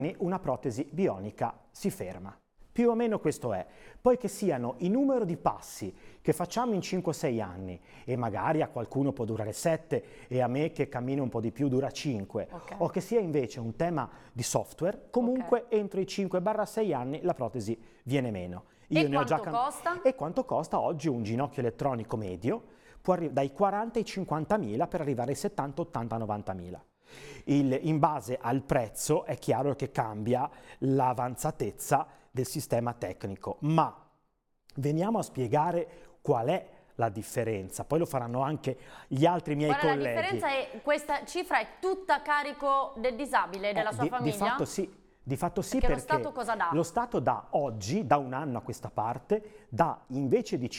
una protesi bionica si ferma. Più o meno questo è. Poi che siano i numero di passi che facciamo in 5-6 anni e magari a qualcuno può durare 7 e a me che cammino un po' di più dura 5, o che sia invece un tema di software, comunque entro i 5-6 anni la protesi viene meno. Io ne ho già costa? E quanto costa oggi un ginocchio elettronico medio? Può dai 40 ai 50.000 per arrivare ai 70, 80, 90.000. In base al prezzo è chiaro che cambia l'avanzatezza del sistema tecnico, ma veniamo a spiegare qual è la differenza, poi lo faranno anche gli altri miei colleghi. La differenza è, questa cifra è tutta a carico del disabile, della sua famiglia? Di fatto sì, perché lo Stato cosa dà? Lo Stato dà oggi, da un anno a questa parte, dà invece di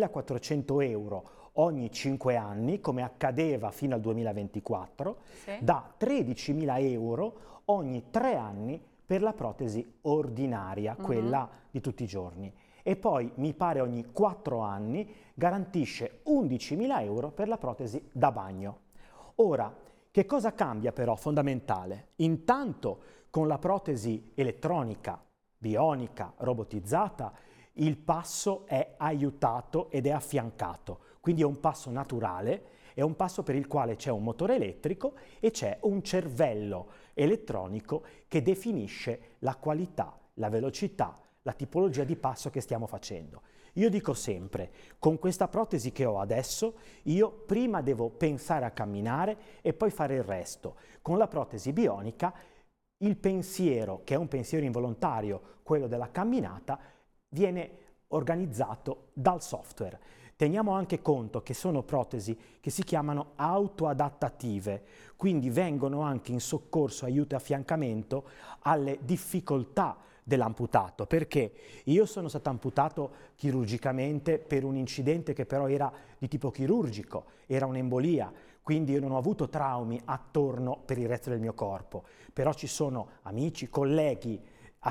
5.400 euro ogni 5 anni, come accadeva fino al 2024, dà 13.000 euro ogni 3 anni per la protesi ordinaria, quella di tutti i giorni. E poi, mi pare ogni 4 anni, garantisce 11.000 euro per la protesi da bagno. Ora, che cosa cambia però fondamentale? Intanto, con la protesi elettronica, bionica, robotizzata, il passo è aiutato ed è affiancato. Quindi è un passo naturale, è un passo per il quale c'è un motore elettrico e c'è un cervello elettronico che definisce la qualità, la velocità, la tipologia di passo che stiamo facendo. Io dico sempre, con questa protesi che ho adesso, io prima devo pensare a camminare e poi fare il resto. Con la protesi bionica, il pensiero, che è un pensiero involontario, quello della camminata, viene organizzato dal software. Teniamo anche conto che sono protesi che si chiamano autoadattative, quindi vengono anche in soccorso, aiuto e affiancamento alle difficoltà dell'amputato, perché io sono stato amputato chirurgicamente per un incidente che però era di tipo chirurgico, era un'embolia, quindi io non ho avuto traumi attorno per il resto del mio corpo, però ci sono amici, colleghi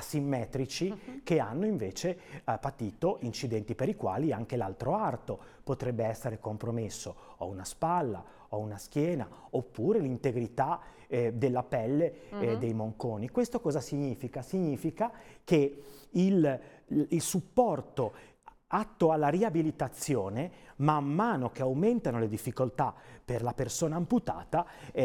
asimmetrici che hanno invece patito incidenti per i quali anche l'altro arto potrebbe essere compromesso, o una spalla, o una schiena, oppure l'integrità della pelle dei monconi. Questo cosa significa? Significa che il supporto atto alla riabilitazione, man mano che aumentano le difficoltà per la persona amputata,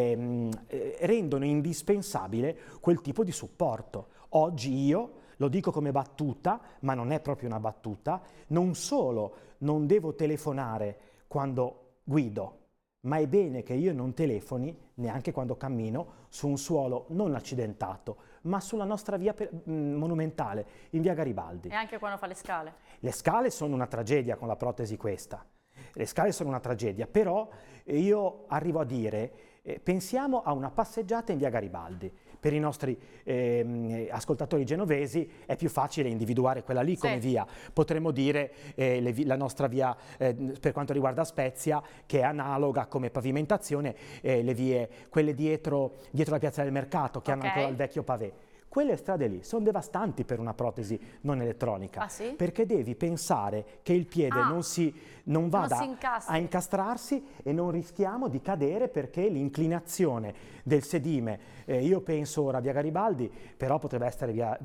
rendono indispensabile quel tipo di supporto. Oggi io, lo dico come battuta, ma non è proprio una battuta, non solo non devo telefonare quando guido, ma è bene che io non telefoni neanche quando cammino su un suolo non accidentato, ma sulla nostra via monumentale, in via Garibaldi. E anche quando fa le scale? Le scale sono una tragedia con la protesi questa. Le scale sono una tragedia, però io arrivo a dire, pensiamo a una passeggiata in via Garibaldi. Per i nostri ascoltatori genovesi è più facile individuare quella lì come via. Potremmo dire la nostra via per quanto riguarda Spezia, che è analoga come pavimentazione, le vie, quelle dietro la piazza del mercato, che hanno ancora il vecchio pavé. Quelle strade lì sono devastanti per una protesi non elettronica, perché devi pensare che il piede non vada a incastrarsi e non rischiamo di cadere perché l'inclinazione del sedime, io penso ora a via Garibaldi, però potrebbe essere via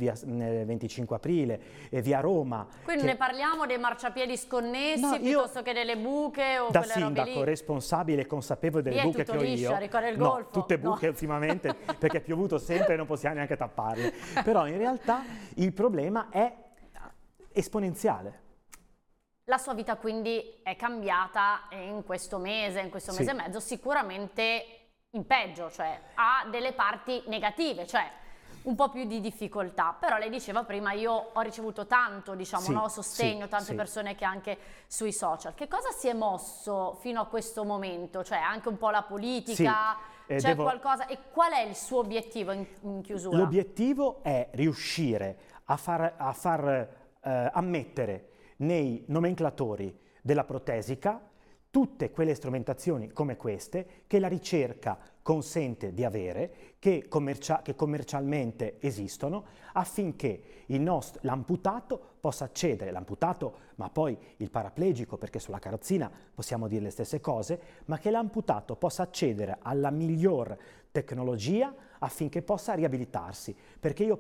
25 aprile, via Roma. Quindi ne parliamo dei marciapiedi sconnessi piuttosto che delle buche o da quelle robe lì? Da sindaco responsabile e consapevole delle buche che ho io. Il golfo. Tutte buche ultimamente perché è piovuto sempre e non possiamo neanche tapparle. Però in realtà il problema è esponenziale. La sua vita quindi è cambiata in questo mese e mezzo, sicuramente in peggio, cioè ha delle parti negative, cioè un po' più di difficoltà, però lei diceva prima io ho ricevuto tanto sostegno, tante persone che anche sui social. Che cosa si è mosso fino a questo momento? Cioè anche un po' la politica, c'è qualcosa, e qual è il suo obiettivo in chiusura? L'obiettivo è riuscire a far ammettere nei nomenclatori della protesica tutte quelle strumentazioni come queste che la ricerca consente di avere, che commercialmente esistono, affinché l'amputato possa accedere, l'amputato ma poi il paraplegico, perché sulla carrozzina possiamo dire le stesse cose, ma che l'amputato possa accedere alla miglior tecnologia affinché possa riabilitarsi, perché io